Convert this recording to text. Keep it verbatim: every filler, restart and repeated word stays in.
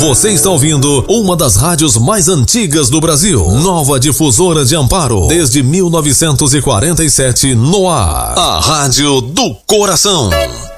Você está ouvindo uma das rádios mais antigas do Brasil. Nova Difusora de Amparo. Desde mil novecentos e quarenta e sete no ar. A Rádio do Coração.